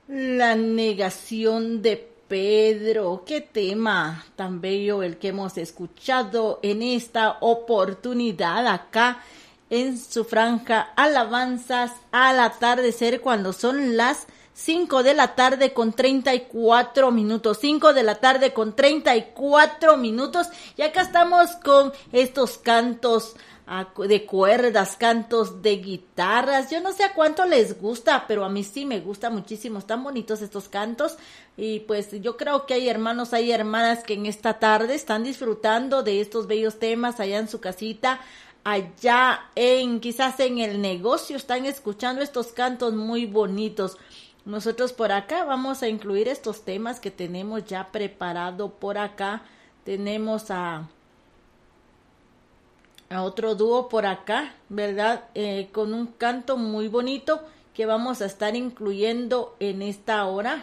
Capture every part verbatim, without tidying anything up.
La negación de Pedro. Qué tema tan bello el que hemos escuchado en esta oportunidad acá en su franja Alabanzas al atardecer, cuando son las cinco de la tarde con treinta y cuatro minutos, cinco de la tarde con treinta y cuatro minutos, y acá estamos con estos cantos de cuerdas, cantos de guitarras. Yo no sé a cuánto les gusta, pero a mí sí me gusta muchísimo, están bonitos estos cantos, y pues yo creo que hay hermanos, hay hermanas que en esta tarde están disfrutando de estos bellos temas allá en su casita, allá en, quizás en el negocio, están escuchando estos cantos muy bonitos. Nosotros por acá vamos a incluir estos temas que tenemos ya preparado por acá. Tenemos a, a otro dúo por acá, ¿verdad? Eh, con un canto muy bonito que vamos a estar incluyendo en esta hora.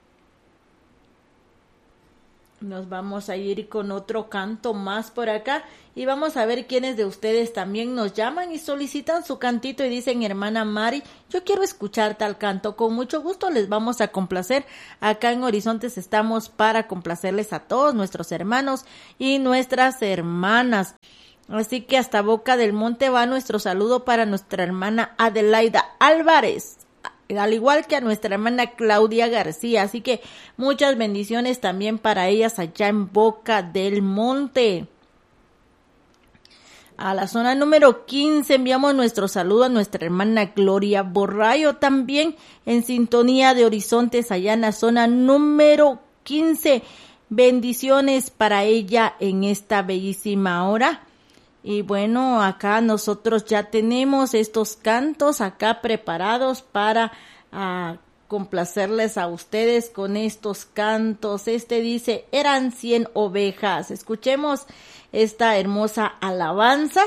Nos vamos a ir con otro canto más por acá y vamos a ver quiénes de ustedes también nos llaman y solicitan su cantito y dicen: hermana Mari, yo quiero escuchar tal canto. Con mucho gusto les vamos a complacer. Acá en Horizontes estamos para complacerles a todos nuestros hermanos y nuestras hermanas. Así que hasta Boca del Monte va nuestro saludo para nuestra hermana Adelaida Álvarez, al igual que a nuestra hermana Claudia García. Así que muchas bendiciones también para ellas allá en Boca del Monte. A la zona número quince enviamos nuestro saludo a nuestra hermana Gloria Borrayo, también en sintonía de Horizontes allá en la zona número quince. Bendiciones para ella en esta bellísima hora. Y bueno, acá nosotros ya tenemos estos cantos acá preparados para uh, complacerles a ustedes con estos cantos. Este dice: eran cien ovejas. Escuchemos esta hermosa alabanza.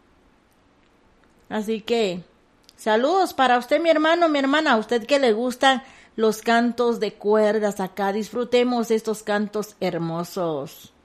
Así que saludos para usted, mi hermano, mi hermana, a usted que le gustan los cantos de cuerdas acá. Disfrutemos estos cantos hermosos.